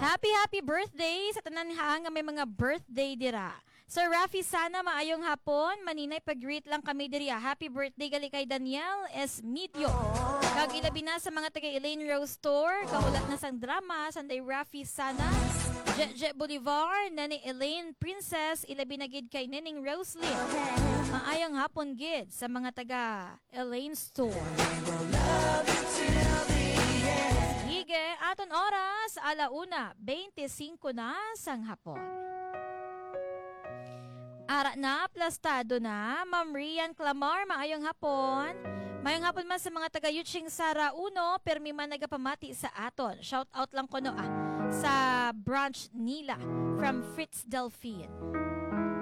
Happy birthday sa tanan nga may mga birthday dira. Sir Rafi, sana maayong hapon. Maninay pag-greet lang kami diriya. Happy birthday gali kay Daniel Esmitio. Kag ilabi na sa mga taga Elaine Rose Store. Kahulat na sang drama. Sanday Rafi, sana. Jet Bolivar, Nani Elaine Princess. Ilabi na gid kay Nening Roslyn. Maayong hapon gid sa mga taga Elaine Store. Sige, aton oras, 1:25 na sang hapon. Ara na, plastado na. Ma'am Rian Clamar, maayong hapon. Maayong hapon man sa mga taga-Yuching Sara Uno, permi man nagapamati sa aton. Shout out lang ko no sa branch nila from Fritz Delphine.